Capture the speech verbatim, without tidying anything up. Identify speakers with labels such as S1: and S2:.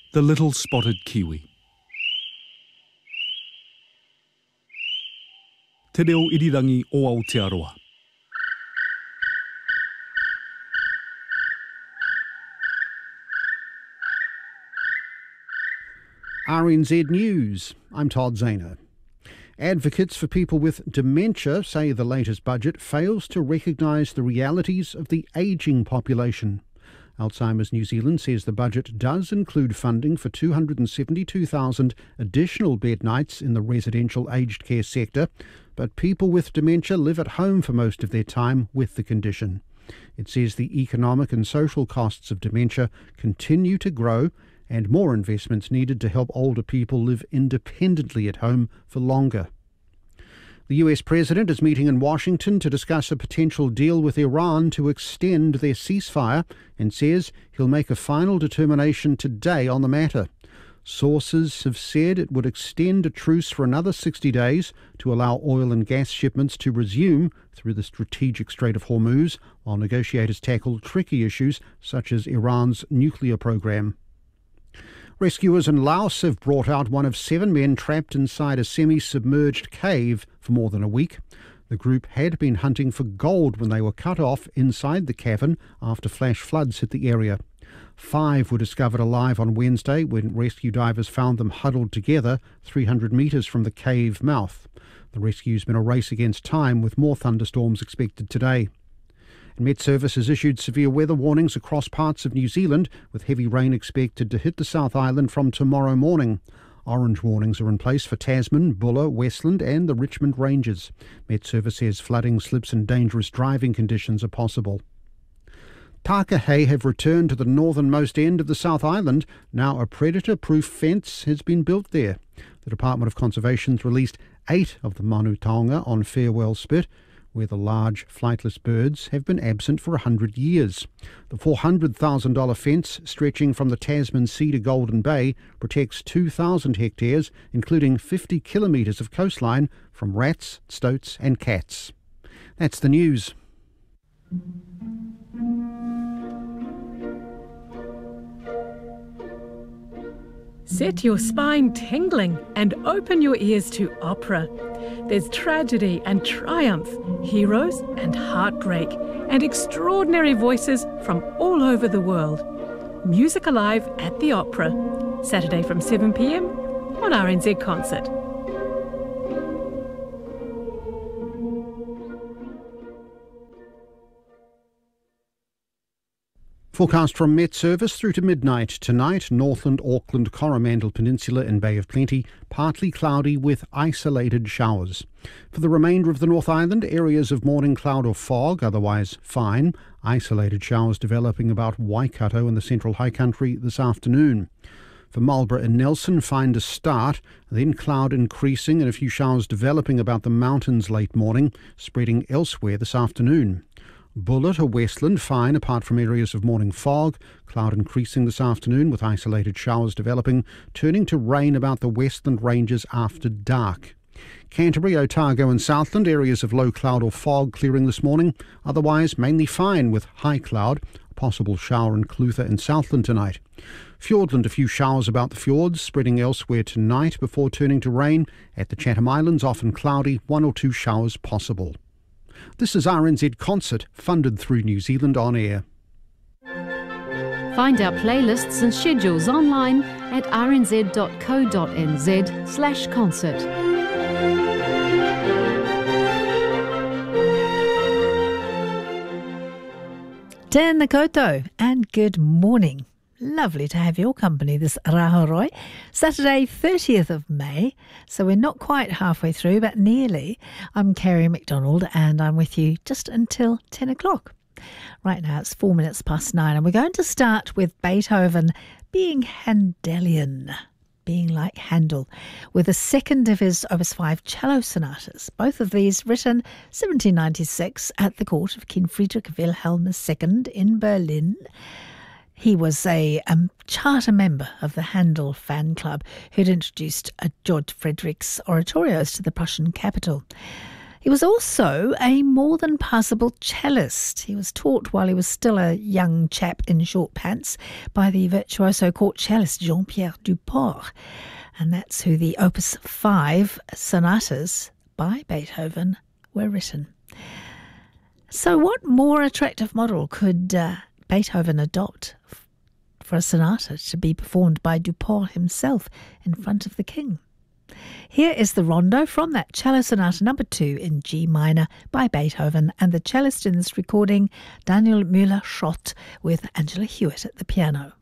S1: The Little Spotted Kiwi. Te reo irirangi o Aotearoa.
S2: R N Z News. I'm Todd Zahner. Advocates for people with dementia say the latest budget fails to recognise the realities of the ageing population. Alzheimer's New Zealand says the budget does include funding for two hundred seventy-two thousand additional bed nights in the residential aged care sector, but people with dementia live at home for most of their time with the condition. It says the economic and social costs of dementia continue to grow and more investments needed to help older people live independently at home for longer. The U S President is meeting in Washington to discuss a potential deal with Iran to extend their ceasefire and says he'll make a final determination today on the matter. Sources have said it would extend a truce for another sixty days to allow oil and gas shipments to resume through the strategic Strait of Hormuz, while negotiators tackle tricky issues such as Iran's nuclear program. Rescuers in Laos have brought out one of seven men trapped inside a semi-submerged cave for more than a week. The group had been hunting for gold when they were cut off inside the cavern after flash floods hit the area. Five were discovered alive on Wednesday when rescue divers found them huddled together three hundred metres from the cave mouth. The rescue's been a race against time, with more thunderstorms expected today. Met Service has issued severe weather warnings across parts of New Zealand, with heavy rain expected to hit the South Island from tomorrow morning. Orange warnings are in place for Tasman, Buller, Westland and the Richmond Ranges. Met Service says flooding, slips and dangerous driving conditions are possible. Takahe have returned to the northernmost end of the South Island. Now a predator-proof fence has been built there. The Department of Conservation's released eight of the manu taonga on Farewell Spit, where the large flightless birds have been absent for one hundred years. The four hundred thousand dollars fence, stretching from the Tasman Sea to Golden Bay, protects two thousand hectares, including fifty kilometres of coastline, from rats, stoats and cats. That's the news.
S3: Set your spine tingling and open your ears to opera. There's tragedy and triumph, heroes and heartbreak, and extraordinary voices from all over the world. Music Alive at the Opera, Saturday from seven p m on R N Z Concert.
S2: Forecast from Met Service through to midnight tonight. Northland, Auckland, Coromandel Peninsula and Bay of Plenty, partly cloudy with isolated showers. For the remainder of the North Island, areas of morning cloud or fog, otherwise fine. Isolated showers developing about Waikato and the Central High Country this afternoon. For Marlborough and Nelson, fine to start, then cloud increasing and a few showers developing about the mountains late morning, spreading elsewhere this afternoon. Buller to Westland, fine apart from areas of morning fog, cloud increasing this afternoon with isolated showers developing, turning to rain about the Westland Ranges after dark. Canterbury, Otago and Southland, areas of low cloud or fog clearing this morning, otherwise mainly fine with high cloud, a possible shower in Clutha and Southland tonight. Fiordland, a few showers about the fjords, spreading elsewhere tonight before turning to rain. At the Chatham Islands, often cloudy, one or two showers possible. This is R N Z Concert, funded through New Zealand On Air.
S4: Find our playlists and schedules online at r n z dot co dot n z slash concert.
S5: Tēnā koutou and good morning. Lovely to have your company this Rahoroi. Saturday, thirtieth of May, so we're not quite halfway through, but nearly. I'm Kerry McDonald and I'm with you just until ten o'clock. Right now it's four minutes past nine and we're going to start with Beethoven being Handelian, being like Handel, with a second of his Opus five cello sonatas, both of these written seventeen ninety-six at the court of King Friedrich Wilhelm the Second in Berlin. He was a um, charter member of the Handel fan club who'd introduced uh, George Friderich's oratorios to the Prussian capital. He was also a more than passable cellist. He was taught while he was still a young chap in short pants by the virtuoso court cellist Jean-Pierre Duport. And that's who the Opus five sonatas by Beethoven were written. So what more attractive model could uh, Beethoven adopt for a sonata to be performed by Duport himself in front of the king? Here is the rondo from that cello sonata number two in G minor by Beethoven, and the cellist in this recording, Daniel Müller-Schott, with Angela Hewitt at the piano.